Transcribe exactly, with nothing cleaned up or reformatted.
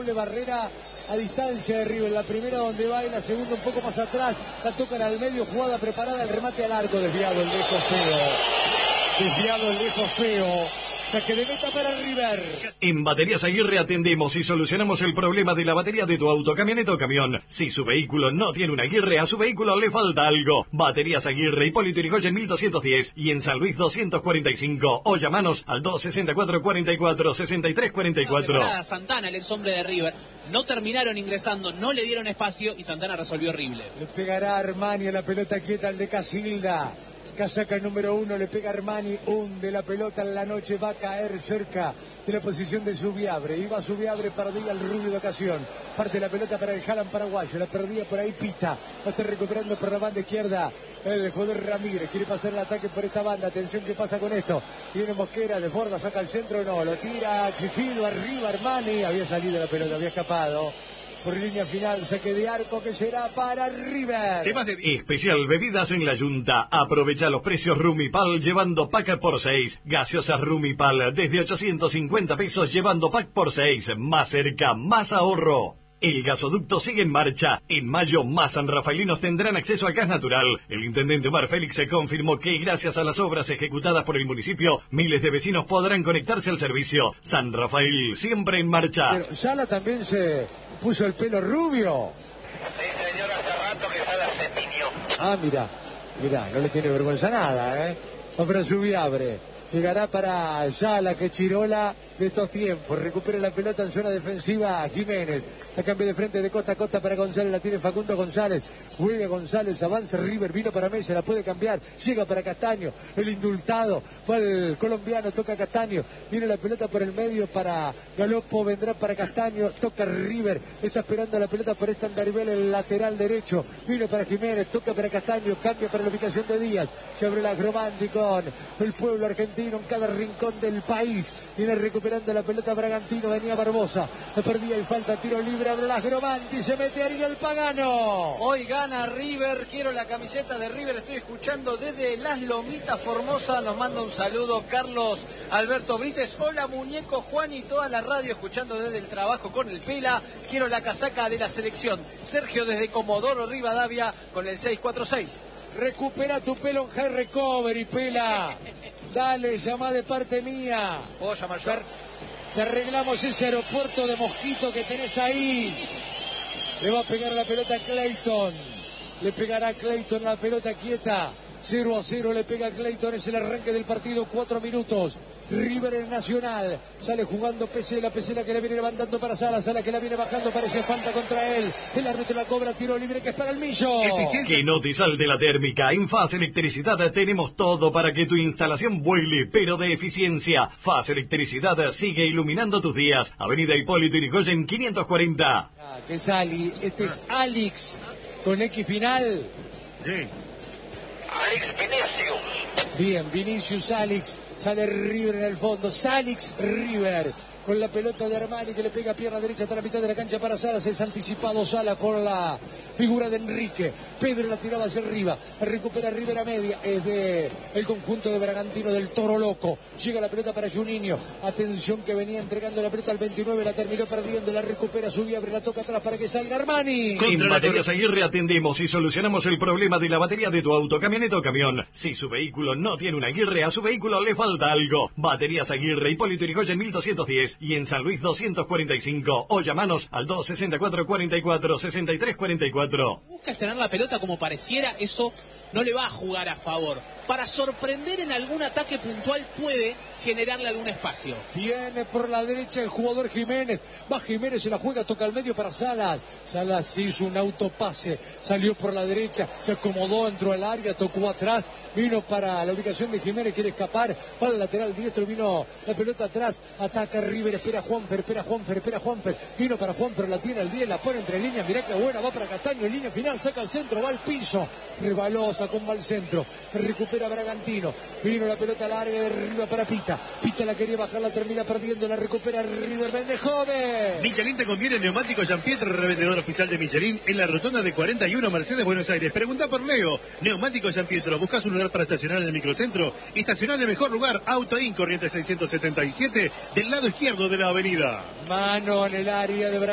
doble barrera a distancia de River. La primera donde va y la segunda un poco más atrás. La tocan al medio, jugada preparada, el remate al arco. Desviado el lejos feo. Desviado el lejos feo. Saque de meta para River. En Baterías Aguirre atendemos y solucionamos el problema de la batería de tu auto, camioneta o camión. Si su vehículo no tiene una Aguirre, a su vehículo le falta algo. Baterías Aguirre, Hipólito Yrigoyen mil doscientos diez y en San Luis doscientos cuarenta y cinco. O llamanos al dos sesenta y cuatro, cuarenta y cuatro, sesenta y tres cuarenta y cuatro. A Santana, el ex hombre de River. No terminaron ingresando, no le dieron espacio y Santana resolvió horrible. Le pegará Armani a la pelota quieta al de Casilda. Casaca número uno, le pega Armani, hunde la pelota en la noche, va a caer cerca de la posición de Subiabre. Iba Subiabre, perdía el rubio de ocasión. Parte la pelota para el Jalan paraguayo, la perdía por ahí Pita. Va a estar recuperando por la banda izquierda el jugador Ramírez. Quiere pasar el ataque por esta banda. Atención, ¿qué pasa con esto? Viene Mosquera, desborda, saca el centro, no, lo tira, Chifido, arriba Armani. Había salido la pelota, había escapado. Por línea final, saque de arco que será para River. Especial bebidas en la Yunta. Aprovecha los precios Rumipal llevando pack por seis. Gaseosas Rumipal desde ochocientos cincuenta pesos llevando pack por seis. Más cerca, más ahorro. El gasoducto sigue en marcha. En mayo, más sanrafaelinos tendrán acceso al gas natural. El intendente Omar Félix se confirmó que, gracias a las obras ejecutadas por el municipio, miles de vecinos podrán conectarse al servicio. San Rafael, siempre en marcha. Pero Sala también se puso el pelo rubio. Sí, señor, hace rato que Sala se tiñó. Ah, mira, mira, no le tiene vergüenza nada, ¿eh? Va para Subiabre. Llegará para Sala, que Chirola de estos tiempos. Recupera la pelota en zona defensiva Jiménez. La cambia de frente de costa a costa para González. La tiene Facundo González. Juega González, avanza River. Vino para Mesa, la puede cambiar. Llega para Castaño. El indultado. Va el colombiano, toca Castaño. Viene la pelota por el medio para Galopo. Vendrá para Castaño. Toca River. Está esperando la pelota por esta Andaribel, el lateral derecho. Vino para Jiménez. Toca para Castaño. Cambia para la ubicación de Díaz. Se abre la Gromandi con el pueblo argentino en cada rincón del país. Viene recuperando la pelota Bragantino. Venía Barbosa. La perdía y falta tiro libre. Abre la Gromandi. Se mete Ariel Pagano. Hoy gana River. Quiero la camiseta de River. Estoy escuchando desde Las Lomitas, Formosa. Nos manda un saludo Carlos Alberto Brites. Hola muñeco Juan y toda la radio escuchando desde el trabajo con el Pela. Quiero la casaca de la selección. Sergio desde Comodoro Rivadavia con el seis cuatro seis. Recupera tu pelo en High Recovery, Pela. Dale, llama de parte mía. ¿Puedo llamar yo? Te arreglamos ese aeropuerto de mosquito que tenés ahí. Le va a pegar la pelota a Clayton. Le pegará a Clayton la pelota quieta. cero a cero le pega a Clayton. Es el arranque del partido. Cuatro minutos. River en Nacional. Sale jugando Pesela. Pesela que la viene levantando para Sala. Sala que la viene bajando. Parece falta contra él. El árbitro la cobra. Tiro libre que es para el Millo. Que no te salte la térmica. En Faz Electricidad tenemos todo para que tu instalación vuele, pero de eficiencia. Faz Electricidad sigue iluminando tus días. Avenida Hipólito Yrigoyen quinientos cuarenta. Ah, que es Ali. Este es Alex. Con X final. Sí. Alex Vinicius. Bien, Vinicius Alex. Sale River en el fondo. Salix River. Con la pelota de Armani que le pega a pierna derecha hasta la mitad de la cancha para Sala. Se es anticipado Sala por la figura de Enrique. Pedro la tiraba hacia arriba. Recupera River a media. Es de el conjunto de Bragantino del Toro Loco. Llega la pelota para Juninho. Atención que venía entregando la pelota al veintinueve. La terminó perdiendo. La recupera Subiabre. La toca atrás para que salga Armani. En Baterías Aguirre atendemos y solucionamos el problema de la batería de tu auto, camioneta o camión. Si su vehículo no tiene una Aguirre, a su vehículo le falta algo. Baterías Aguirre, Hipólito Yrigoyen mil doscientos diez y en San Luis doscientos cuarenta y cinco. O llamanos al dos sesenta y cuatro, cuarenta y cuatro, sesenta y tres cuarenta y cuatro. Buscas tener la pelota como pareciera, eso no le va a jugar a favor. Para sorprender en algún ataque puntual puede generarle algún espacio. Viene por la derecha el jugador Jiménez. Va Jiménez, se la juega, toca al medio para Salas. Salas hizo un autopase, salió por la derecha, se acomodó, entró al área, tocó atrás, vino para la ubicación de Jiménez, quiere escapar, para el lateral diestro, vino la pelota atrás, ataca River, espera Juanfer, espera Juanfer, espera Juanfer, vino para Juanfer, la tiene al diez, la pone entre líneas, mirá que buena, va para Castaño, en línea final, saca al centro, va al piso, rebaló, sacó un mal centro, recupera Bragantino, vino la pelota larga de arriba para Pita, Pita la quería bajar, la termina perdiendo, la recupera River, vende joven. Michelin te conviene neumático Jean-Pierre, revendedor oficial de Michelin en la rotonda de cuarenta y uno Mercedes, Buenos Aires. Pregunta por Leo, neumático Jean-Pierre, buscas un lugar para estacionar en el microcentro, estacionar en el mejor lugar, Auto In, corriente seiscientos setenta y siete, del lado izquierdo de la avenida. Mano en el área de Bragantino.